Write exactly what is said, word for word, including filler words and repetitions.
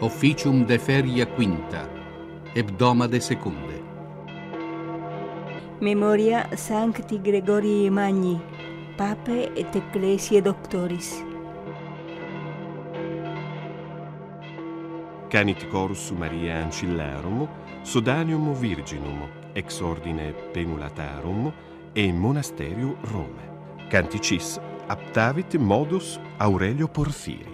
officium de feria quinta, hebdomade secunde. Memoria Sancti Gregorii Magni, Pape et Ecclesiae Doctoris. Canit Corus Mariae Ancillarum, Sodanium Virginum, ex ordine Penulatarum, e Monasterium Rome. Canticis aptavit modus Aurelio Porphyri.